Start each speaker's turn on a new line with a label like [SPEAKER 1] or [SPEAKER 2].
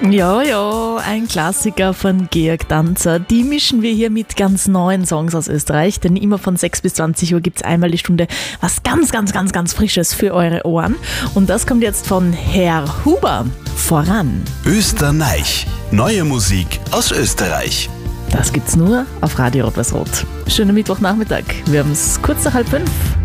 [SPEAKER 1] Ja, ja, ein Klassiker von Georg Danzer. Die mischen wir hier mit ganz neuen Songs aus Österreich, denn immer von 6 bis 20 Uhr gibt es einmal die Stunde was ganz Frisches für eure Ohren. Und das kommt jetzt von Herr Huber, Voran.
[SPEAKER 2] Österreich. Neue Musik aus Österreich.
[SPEAKER 1] Das gibt's nur auf Radio Rot-Weiß-Rot. Schönen Mittwochnachmittag. Wir haben es kurz nach 4:30.